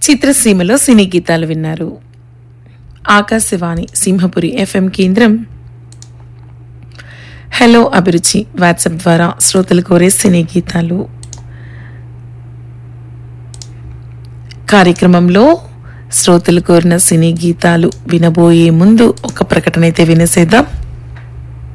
చిత్రసీమలో సినీ గీతాలు విన్నారు. ఆకాశవాణి సింహపురి FM కేంద్రం. హలో అభిరుచి వాట్సాప్ ద్వారా శ్రోతలు కోరే సినీ గీతాలు కార్యక్రమంలో శ్రోతలు కోరిన సినీ గీతాలు వినబోయే ముందు ఒక ప్రకటన అయితే వినేసేద్దాం.